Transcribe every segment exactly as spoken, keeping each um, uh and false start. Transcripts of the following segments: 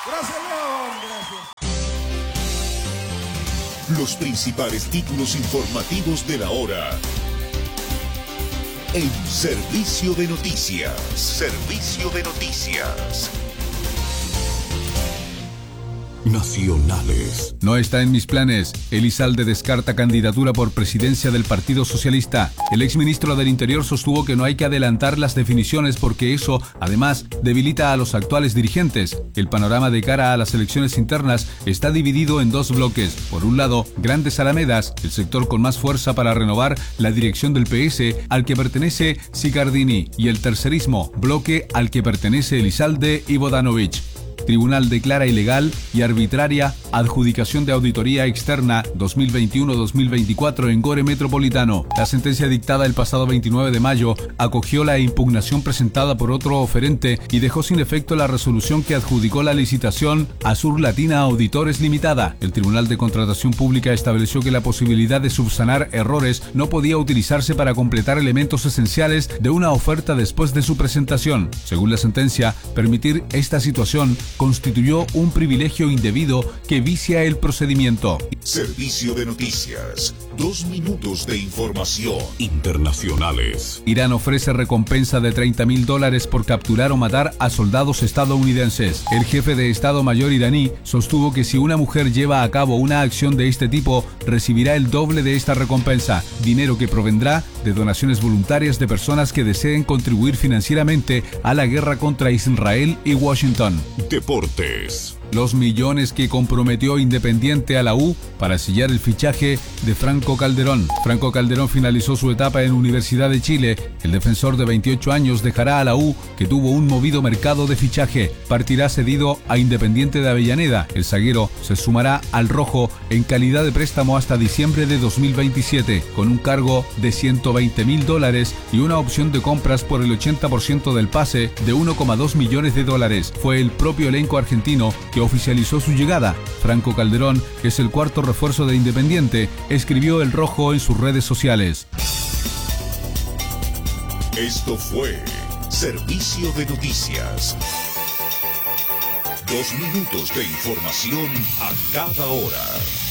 Gracias, León. Gracias. Los principales títulos informativos de la hora. En Servicio de Noticias. Servicio de Noticias. Nacionales. No está en mis planes. Elizalde descarta candidatura por presidencia del Partido Socialista. El exministro del Interior sostuvo que no hay que adelantar las definiciones porque eso, además, debilita a los actuales dirigentes. El panorama de cara a las elecciones internas está dividido en dos bloques. Por un lado, Grandes Alamedas, el sector con más fuerza para renovar la dirección del P S, al que pertenece Sicardini, y el tercerismo, bloque al que pertenece Elizalde y Bodanovich. Tribunal declara ilegal y arbitraria adjudicación de auditoría externa dos mil veintiuno dos mil veinticuatro en Gore Metropolitano. La sentencia dictada el pasado veintinueve de mayo acogió la impugnación presentada por otro oferente y dejó sin efecto la resolución que adjudicó la licitación a Sur Latina Auditores Limitada. El Tribunal de Contratación Pública estableció que la posibilidad de subsanar errores no podía utilizarse para completar elementos esenciales de una oferta después de su presentación. Según la sentencia, permitir esta situación constituyó un privilegio indebido que vicia el procedimiento. Servicio de Noticias. Dos minutos de información. Internacionales. Irán ofrece recompensa de treinta mil dólares por capturar o matar a soldados estadounidenses. El jefe de Estado Mayor iraní sostuvo que si una mujer lleva a cabo una acción de este tipo, recibirá el doble de esta recompensa, dinero que provendrá de donaciones voluntarias de personas que deseen contribuir financieramente a la guerra contra Israel y Washington. Deportes. Los millones que comprometió Independiente a la U para sellar el fichaje de Franco Calderón. Franco Calderón finalizó su etapa en Universidad de Chile. El defensor de veintiocho años dejará a la U, que tuvo un movido mercado de fichaje. Partirá cedido a Independiente de Avellaneda. El zaguero se sumará al rojo en calidad de préstamo hasta diciembre de dos mil veintisiete, con un cargo de ciento veinte mil dólares y una opción de compras por el ochenta por ciento del pase de uno coma dos millones de dólares. Fue el propio elenco argentino que oficializó su llegada. Franco Calderón, que es el cuarto refuerzo de Independiente, escribió el rojo en sus redes sociales. Esto fue Servicio de Noticias. Dos minutos de información a cada hora.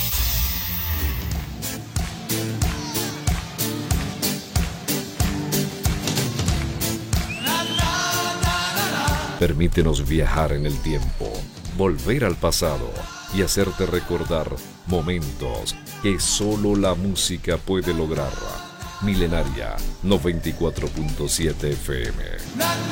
Permítenos viajar en el tiempo, volver al pasado y hacerte recordar momentos que solo la música puede lograr. Milenaria noventa y cuatro punto siete F M.